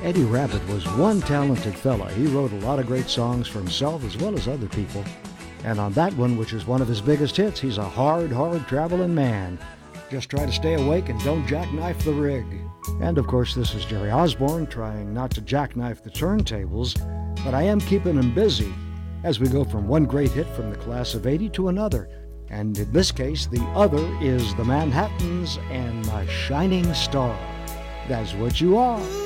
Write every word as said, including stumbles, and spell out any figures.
Eddie Rabbitt was one talented fella. He wrote a lot of great songs for himself as well as other people. And on that one, which is one of his biggest hits, he's a hard, hard traveling man. Just try to stay awake and don't jackknife the rig. And of course, this is Jerry Osborne trying not to jackknife the turntables, but I am keeping him busy as we go from one great hit from the class of eighty to another. And in this case, the other is the Manhattans and My Shining Star. That's what you are.